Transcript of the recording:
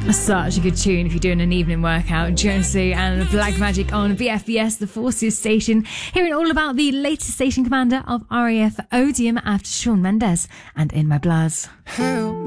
Such a good tune if you're doing an evening workout. Jonesy and Black Magic on BFBS, the Forces station. Hearing all about the latest station commander of RAF Odium after Shawn Mendes and In My Blood. Help